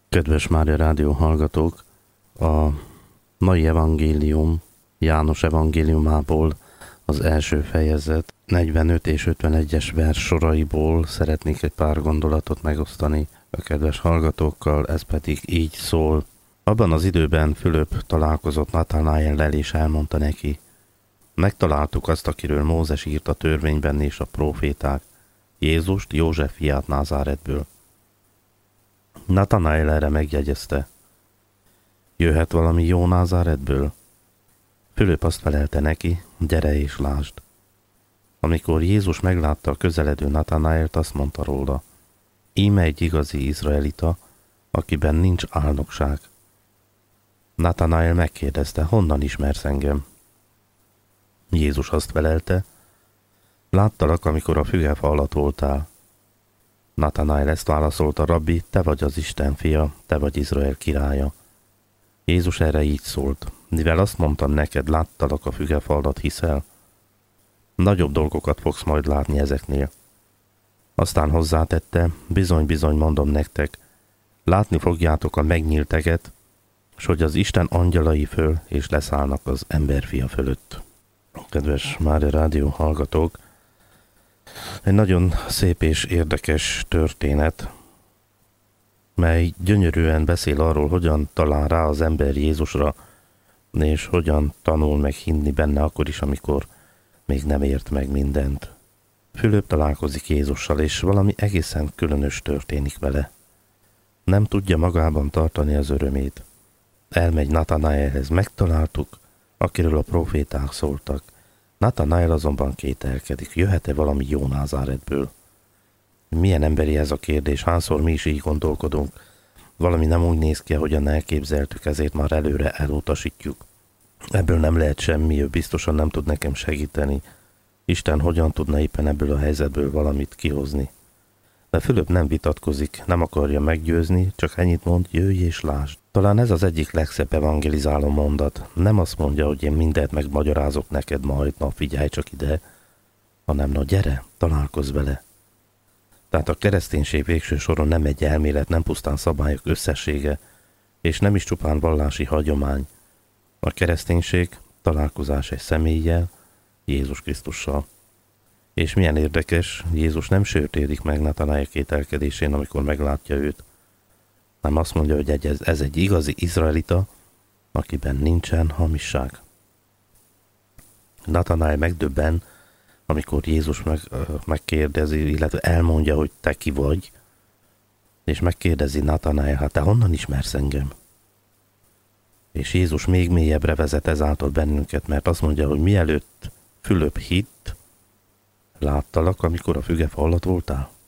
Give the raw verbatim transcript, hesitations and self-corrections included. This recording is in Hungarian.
Kedves Mária Rádió hallgatók, a mai evangélium János evangéliumából az első fejezet negyvenöt és ötvenegyes vers soraiból szeretnék egy pár gondolatot megosztani a kedves hallgatókkal, ez pedig így szól. Abban az időben Fülöp találkozott Natanaellel és elmondta neki: megtaláltuk azt, akiről Mózes írt a törvényben és a próféták, Jézust, József fiát Názáretből. Natanael erre megjegyezte: jöhet valami jó Názáretből? Fülöp azt felelte neki: gyere és lásd. Amikor Jézus meglátta a közeledő Natanaelt, azt mondta róla: íme egy igazi izraelita, akiben nincs álnokság. Natanael megkérdezte: honnan ismersz engem? Jézus azt felelte: láttalak, amikor a fügefa alatt voltál. Natanael ezt válaszolta: rabbi, te vagy az Isten fia, te vagy Izrael királya. Jézus erre így szólt: mivel azt mondtam neked, láttalak a fügefa alatt, hiszel? Nagyobb dolgokat fogsz majd látni ezeknél. Aztán hozzátette: bizony-bizony mondom nektek, látni fogjátok a megnyílt eget, s hogy az Isten angyalai föl és leszállnak az emberfia fölött. Kedves Mária Rádió hallgatók, egy nagyon szép és érdekes történet, mely gyönyörűen beszél arról, hogyan talál rá az ember Jézusra, és hogyan tanul meg hinni benne akkor is, amikor még nem ért meg mindent. Fülöp találkozik Jézussal, és valami egészen különös történik vele. Nem tudja magában tartani az örömét. Elmegy Natanaelhez: megtaláltuk, akiről a próféták szóltak. Natanael azonban kételkedik: jöhet-e valami jó Názáretből? Milyen emberi ez a kérdés, hányszor mi is így gondolkodunk. Valami nem úgy néz ki, ahogyan elképzeltük, ezért már előre elutasítjuk. Ebből nem lehet semmi, ő biztosan nem tud nekem segíteni. Isten hogyan tudna éppen ebből a helyzetből valamit kihozni? De Fülöp nem vitatkozik, nem akarja meggyőzni, csak ennyit mond: jöjj és lásd. Talán ez az egyik legszebb evangelizáló mondat. Nem azt mondja, hogy én mindent megmagyarázok neked majd, na figyelj csak ide, hanem na gyere, találkozz vele. Tehát a kereszténység végső soron nem egy elmélet, nem pusztán szabályok összessége, és nem is csupán vallási hagyomány. A kereszténység találkozás egy személlyel, Jézus Krisztussal. És milyen érdekes, Jézus nem sértődik meg Natanael kételkedésén, amikor meglátja őt, nem azt mondja, hogy ez, ez egy igazi izraelita, akiben nincsen hamisság. Natanael megdöbben, amikor Jézus meg, megkérdezi, illetve elmondja, hogy te ki vagy, és megkérdezi Natanael: hát te honnan ismersz engem? És Jézus még mélyebbre vezet ezáltal bennünket, mert azt mondja, hogy mielőtt Fülöp hitt, láttalak, amikor a fügefa alatt voltál.